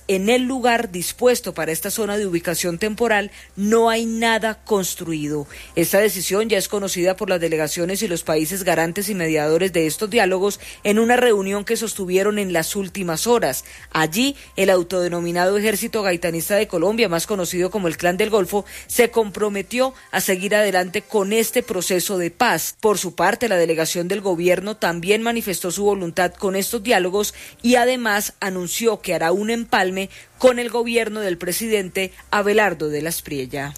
en el lugar dispuesto para esta zona de ubicación temporal no hay nada construido. Esta decisión ya es conocida por las delegaciones y los países garantes y mediadores de estos diálogos en una reunión que sostuvieron en las últimas horas. Allí, el autodenominado Ejército Gaitanista de Colombia, más conocido como el Clan del Golfo, se comprometió a seguir adelante con este proceso de paz. Por su parte, la delegación del gobierno también manifestó su voluntad con estos diálogos y además anunció que hará un empalme con el gobierno del presidente Abelardo de la Espriella.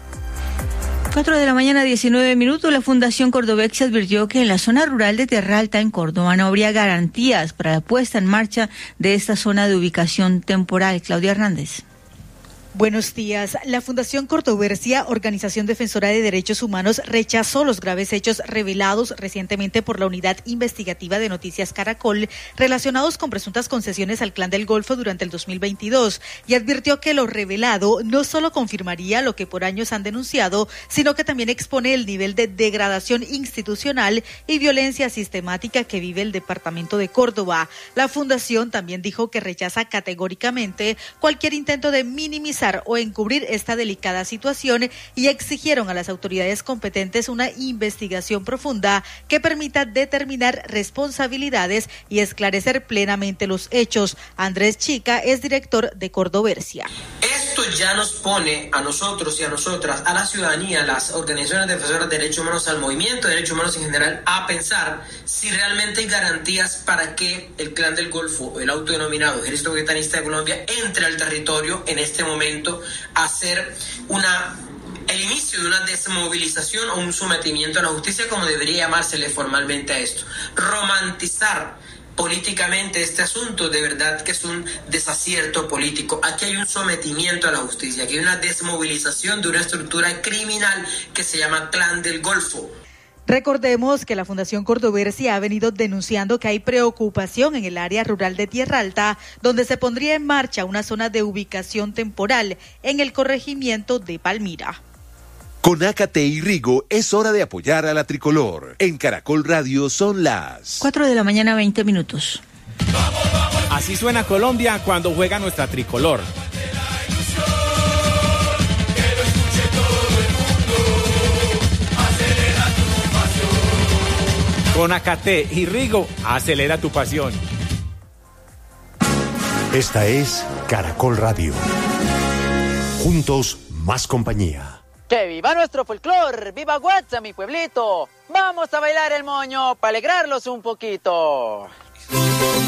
4:19 a.m. La Fundación Cordovex advirtió que en la zona rural de Tierra Alta, en Córdoba, no habría garantías para la puesta en marcha de esta zona de ubicación temporal. Claudia Hernández. Buenos días. La Fundación Cordoversia, organización defensora de derechos humanos, rechazó los graves hechos revelados recientemente por la Unidad Investigativa de Noticias Caracol relacionados con presuntas concesiones al Clan del Golfo durante el 2022 y advirtió que lo revelado no solo confirmaría lo que por años han denunciado, sino que también expone el nivel de degradación institucional y violencia sistemática que vive el departamento de Córdoba. La Fundación también dijo que rechaza categóricamente cualquier intento de minimizar o encubrir esta delicada situación y exigieron a las autoridades competentes una investigación profunda que permita determinar responsabilidades y esclarecer plenamente los hechos. Andrés Chica es director de Cordoversia. Esto ya nos pone a nosotros y a nosotras, a la ciudadanía, a las organizaciones defensoras de derechos humanos, al movimiento de derechos humanos en general, a pensar si realmente hay garantías para que el Clan del Golfo, el autodenominado Ejército Gaitanista de Colombia, entre al territorio en este momento a hacer el inicio de una desmovilización o un sometimiento a la justicia, como debería llamársele formalmente a esto. Romantizar políticamente este asunto, de verdad que es un desacierto político. Aquí hay un sometimiento a la justicia, aquí hay una desmovilización de una estructura criminal que se llama Clan del Golfo. Recordemos que la Fundación Cordoversia ha venido denunciando que hay preocupación en el área rural de Tierra Alta, donde se pondría en marcha una zona de ubicación temporal en el corregimiento de Palmira. Con Ácate y Rigo es hora de apoyar a la tricolor. En Caracol Radio son las 4:20 a.m. Así suena Colombia cuando juega nuestra tricolor. Con Ácate y Rigo, acelera tu pasión. Esta es Caracol Radio. Juntos, más compañía. ¡Que viva nuestro folclor! ¡Viva Guatza, mi pueblito! ¡Vamos a bailar el moño para alegrarlos un poquito!